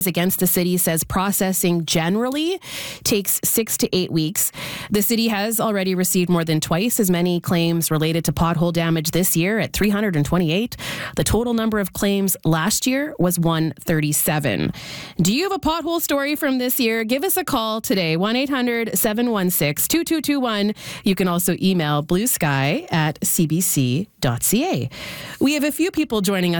against the city says processing generally takes 6 to 8 weeks. The city has already received more than twice as many claims related to pothole damage this year at 328. The total number of claims last year was 137. Do you have a pothole story from this year? Give us a call today, 1-800-716-2221. You can also email bluesky@cbc.ca. We have a few people joining us